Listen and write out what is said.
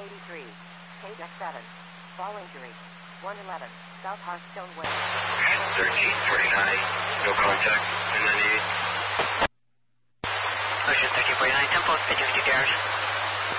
83. KX7. Fall injury. 111. South Hearthstone Way. 1349. No contact. 1098. Ocean 1349. Tempo 50 Garage.